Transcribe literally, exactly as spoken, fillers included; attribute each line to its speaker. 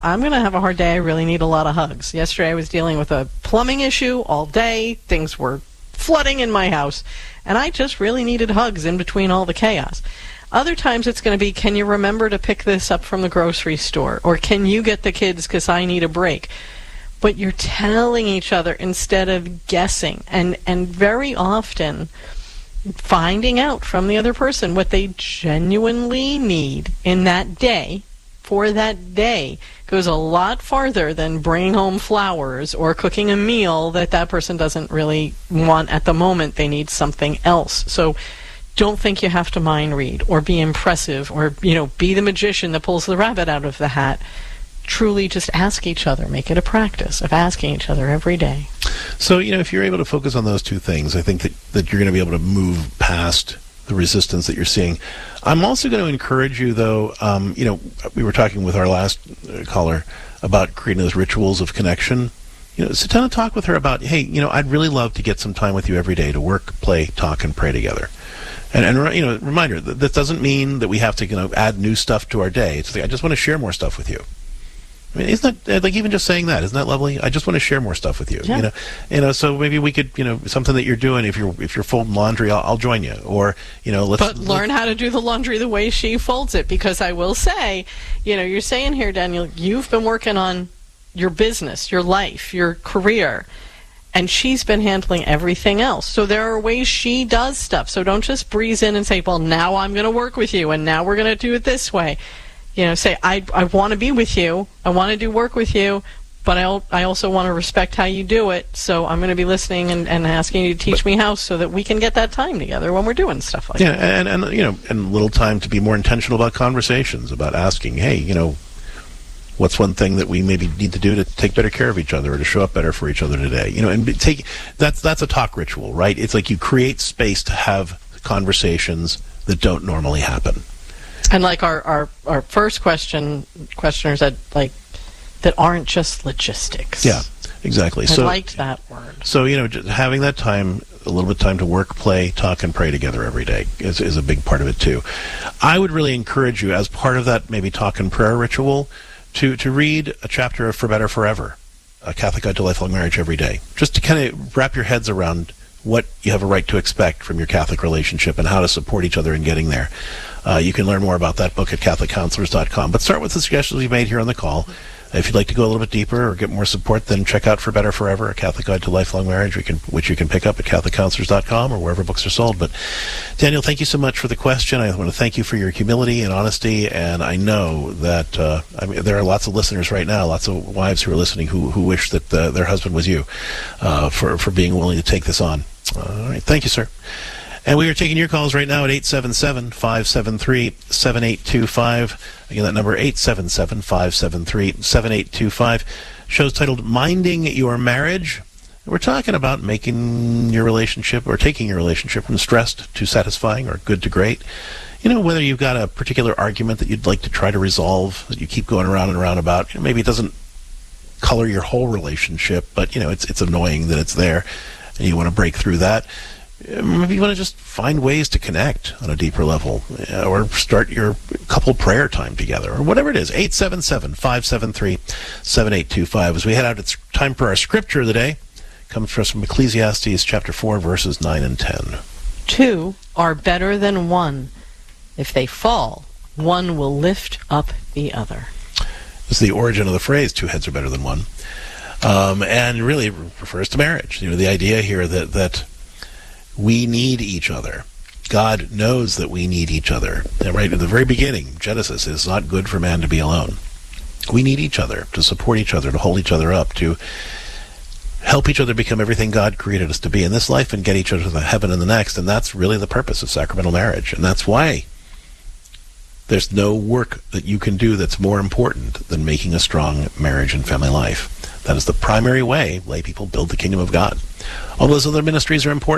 Speaker 1: I'm going to have a hard day. I really need a lot of hugs. Yesterday I was dealing with a plumbing issue all day. Things were flooding in my house, and I just really needed hugs in between all the chaos. Other times it's going to be, can you remember to pick this up from the grocery store? Or can you get the kids because I need a break? But you're telling each other instead of guessing. And, and very often finding out from the other person what they genuinely need in that day, for that day, goes a lot farther than bringing home flowers or cooking a meal that that person doesn't really want at the moment. They need something else. So don't think you have to mind read or be impressive or, you know, be the magician that pulls the rabbit out of the hat. Truly just ask each other. Make it a practice of asking each other every day.
Speaker 2: So, you know, if you're able to focus on those two things, I think that, that you're going to be able to move past the resistance that you're seeing. I'm also going to encourage you, though, um, you know, we were talking with our last caller about creating those rituals of connection. You know, sit down and talk with her about, hey, you know, I'd really love to get some time with you every day to work, play, talk, and pray together. And, and you know, reminder, that, that doesn't mean that we have to, you know, add new stuff to our day. It's like, I just want to share more stuff with you. I mean, isn't that, like, even just saying that, isn't that lovely? I just want to share more stuff with you.
Speaker 1: Yeah.
Speaker 2: You know, you know, so maybe we could, you know, something that you're doing, if you're if you're folding laundry, I'll, I'll join you. Or, you know, let's...
Speaker 1: But learn how to do the laundry the way she folds it, because I will say, you know, you're saying here, Daniel, you've been working on your business, your life, your career, and she's been handling everything else. So there are ways she does stuff. So don't just breeze in and say, well, now I'm going to work with you, and now we're going to do it this way. You know, say, I, I want to be with you, I want to do work with you, but I, I also want to respect how you do it, so I'm going to be listening and, and asking you to teach but, me how, so that we can get that time together when we're doing stuff like
Speaker 2: yeah,
Speaker 1: that.
Speaker 2: Yeah, and, and, you know, and a little time to be more intentional about conversations, about asking, hey, you know, what's one thing that we maybe need to do to take better care of each other or to show up better for each other today? You know, and take that's that's a talk ritual, right? It's like you create space to have conversations that don't normally happen.
Speaker 1: And like our, our, our first question, questioners that like that aren't just logistics.
Speaker 2: Yeah, exactly.
Speaker 1: I
Speaker 2: so,
Speaker 1: liked that word.
Speaker 2: So, you know, just having that time, a little bit of time to work, play, talk, and pray together every day is, is a big part of it too. I would really encourage you, as part of that maybe talk and prayer ritual, to, to read a chapter of For Better Forever, A Catholic Guide to Lifelong Marriage every day, just to kind of wrap your heads around what you have a right to expect from your Catholic relationship and how to support each other in getting there. Uh, you can learn more about that book at Catholic Counselors dot com. But start with the suggestions we've made here on the call. If you'd like to go a little bit deeper or get more support, then check out For Better Forever, A Catholic Guide to Lifelong Marriage, we can, which you can pick up at Catholic Counselors dot com or wherever books are sold. But Daniel, thank you so much for the question. I want to thank you for your humility and honesty, and I know that uh, I mean, there are lots of listeners right now, lots of wives who are listening who, who wish that uh, their husband was you uh, for, for being willing to take this on. All right. Thank you, sir. And we are taking your calls right now at eight seven seven, five seven three, seven eight two five. Again, that number, eight seven seven, five seven three, seven eight two five. Show's titled Minding Your Marriage. We're talking about making your relationship or taking your relationship from stressed to satisfying or good to great. You know, whether you've got a particular argument that you'd like to try to resolve that you keep going around and around about. You know, maybe it doesn't color your whole relationship, but, you know, it's it's annoying that it's there and you want to break through that. Maybe you want to just find ways to connect on a deeper level, or start your couple prayer time together, or whatever it is. eight seven seven, five seven three, seven eight two five. As we head out, it's time for our scripture of the day. It comes from Ecclesiastes chapter four, verses nine and ten.
Speaker 1: Two are better than one. If they fall, one will lift up the other.
Speaker 2: This is the origin of the phrase, two heads are better than one. Um, and really refers to marriage. You know, the idea here that that we need each other. God knows that we need each other. And right at the very beginning, Genesis, it's not good for man to be alone. We need each other to support each other, to hold each other up, to help each other become everything God created us to be in this life and get each other to the heaven and the next. And that's really the purpose of sacramental marriage. And that's why there's no work that you can do that's more important than making a strong marriage and family life. That is the primary way lay people build the kingdom of God. All those other ministries are important.